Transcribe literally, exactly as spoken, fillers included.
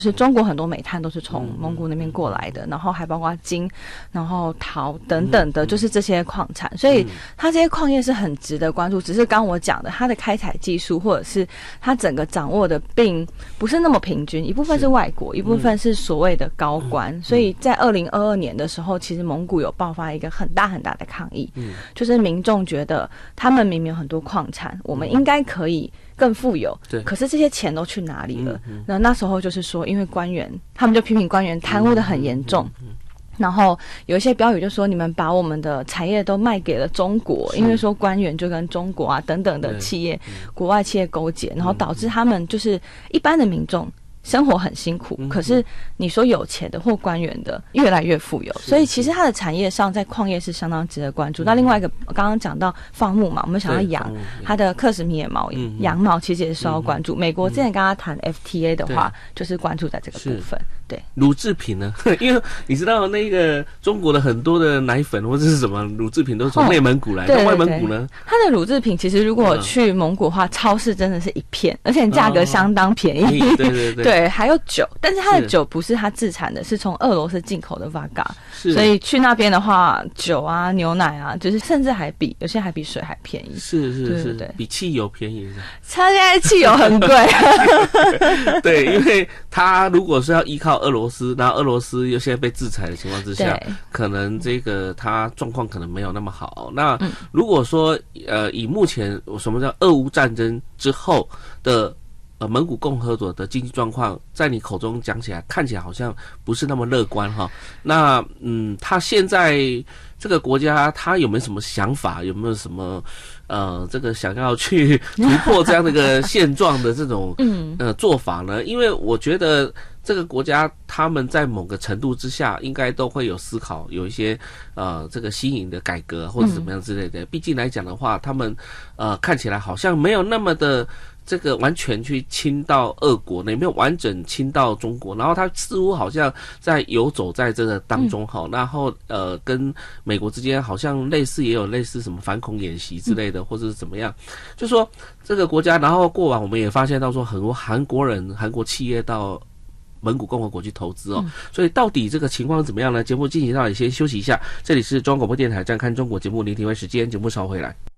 是中国很多煤炭都是从蒙古那边过来的，然后还包括金，然后陶等等的，就是这些矿产，所以它这些矿业是很值得关注。只是刚我讲的，它的开采技术或者是它整个掌握的并不是那么平均，一部分是外国，一部分是所谓的高官。所以在二零二二年的时候，其实蒙古有爆发一个很大很大的抗议，就是民众觉得他们明明有很多矿产，我们应该可以更富有，可是这些钱都去哪里了？那那时候就是说，因为官员，他们就批评官员贪污的很严重。然后有一些标语就说，你们把我们的产业都卖给了中国，因为说官员就跟中国啊等等的企业、国外企业勾结，然后导致他们就是一般的民众生活很辛苦，可是你说有钱的或官员的越来越富有，所以其实它的产业上在矿业是相当值得关注。那另外一个刚刚讲到放牧嘛，我们想要养它的克什米尔毛羊毛，其实也是受到关注。美国之前跟他谈 F T A 的话，就是关注在这个部分。对， 乳制品呢？因为你知道那个中国的很多的奶粉或者是什么乳制品都是从内蒙古来的，外蒙古呢， 它的乳制品其实如果去蒙古的话，超市真的是一片，而且价格相当便宜。 对对对。 对，还有酒，但是它的酒不是它自产的，是从俄罗斯进口的 Vodka， 所以去那边的话，酒啊、牛奶啊，就是甚至还比有些还比水还便宜。 是是是，对对，比汽油便宜。 它现在汽油很贵。 对，因为它如果是要依靠俄罗斯，然后俄罗斯又现在被制裁的情况之下，可能这个它状况可能没有那么好。那如果说呃，以目前什么叫俄乌战争之后的呃，蒙古共和国的经济状况，在你口中讲起来，看起来好像不是那么乐观哈。那嗯，他现在这个国家，他有没有什么想法？有没有什么呃，这个想要去突破这样的一个现状的这种呃做法呢？因为我觉得这个国家他们在某个程度之下，应该都会有思考，有一些呃这个新颖的改革或者怎么样之类的。毕竟来讲的话，他们呃看起来好像没有那么的。这个完全去侵到俄国，也没有完整侵到中国，然后他似乎好像在游走在这个当中哈、嗯，然后呃跟美国之间好像类似，也有类似什么反恐演习之类的，嗯、或者是怎么样，就说这个国家，然后过往我们也发现到说很多韩国人、韩国企业到蒙古共和国去投资哦，嗯、所以到底这个情况怎么样呢？节目进行到底先休息一下，这里是中央广播电台站看中国节目，聆听为时间，节目稍后回来。